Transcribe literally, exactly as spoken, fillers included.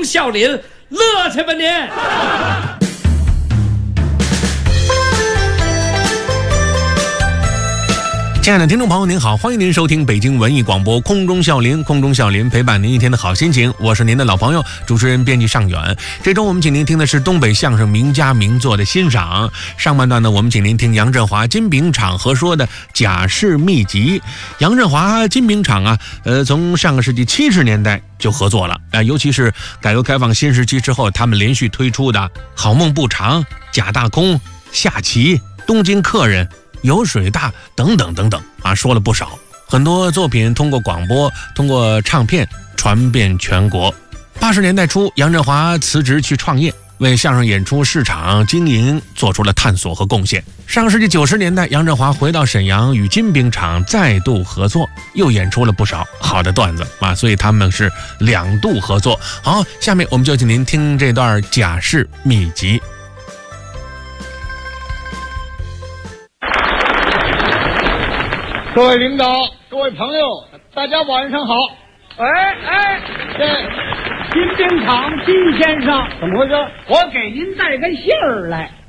中笑林，乐去吧您！ 亲爱的听众朋友您好，欢迎您收听北京文艺广播空中笑林，空中笑林陪伴您一天的好心情，我是您的老朋友主持人编辑尚远。这周我们请您听的是东北相声名家名作的欣赏，上半段呢我们请您听杨振华金饼厂合说的贾氏秘籍。杨振华金饼厂啊呃从上个世纪七十年代就合作了，呃尤其是改革开放新时期之后，他们连续推出的好梦不长、贾大空、下棋、东京客人、有水大等等等等啊，说了不少，很多作品通过广播、通过唱片传遍全国。八十年代初，杨振华辞职去创业，为相声演出市场经营做出了探索和贡献。上世纪九十年代，杨振华回到沈阳，与金饼厂再度合作，又演出了不少好的段子啊，所以他们是两度合作。好，下面我们就请您听这段贾氏秘籍。 各位领导，各位朋友，大家晚上好。 哎哎， 这金饼厂金先生， 怎么回事？ 我给您带个信儿来。